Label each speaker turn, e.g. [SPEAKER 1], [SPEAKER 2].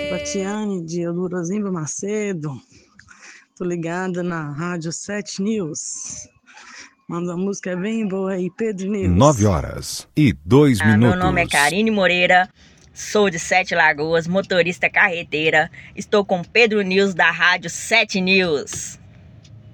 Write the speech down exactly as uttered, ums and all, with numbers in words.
[SPEAKER 1] Tatiane de Eldorozimba Macedo. Tô ligada na Rádio sete News. Manda uma música bem boa aí, Pedro News.
[SPEAKER 2] nove horas e dois
[SPEAKER 3] Ah,
[SPEAKER 2] minutos.
[SPEAKER 3] meu nome é Karine Moreira, sou de Sete Lagoas, motorista carreteira. Estou com Pedro News da Rádio sete News.